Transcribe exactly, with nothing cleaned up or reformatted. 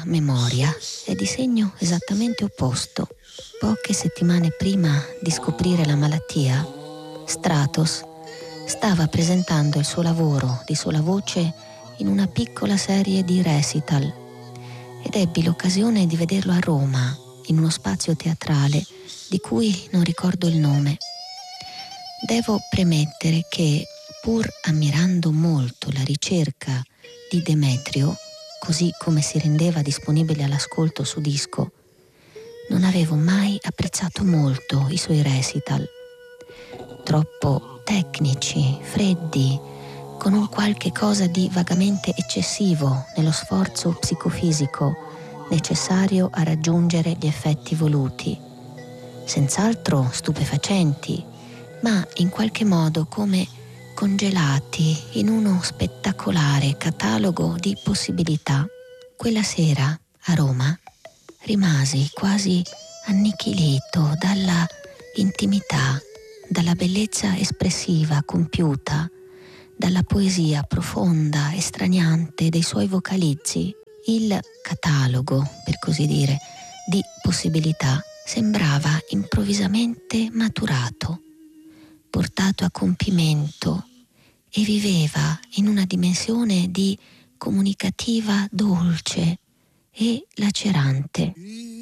memoria è di segno esattamente opposto. Poche settimane prima di scoprire la malattia, Stratos stava presentando il suo lavoro di sola voce in una piccola serie di recital ed ebbi l'occasione di vederlo a Roma, in uno spazio teatrale di cui non ricordo il nome. Devo premettere che, pur ammirando molto la ricerca di Demetrio, così come si rendeva disponibile all'ascolto su disco, non avevo mai apprezzato molto i suoi recital. Troppo tecnici, freddi, con un qualche cosa di vagamente eccessivo nello sforzo psicofisico necessario a raggiungere gli effetti voluti. Senz'altro stupefacenti, ma in qualche modo come congelati in uno spettacolare catalogo di possibilità. Quella sera, a Roma, rimasi quasi annichilito dalla intimità, dalla bellezza espressiva compiuta, dalla poesia profonda e straniante dei suoi vocalizzi. Il catalogo, per così dire, di possibilità sembrava improvvisamente maturato, portato a compimento, e viveva in una dimensione di comunicativa dolce e lacerante.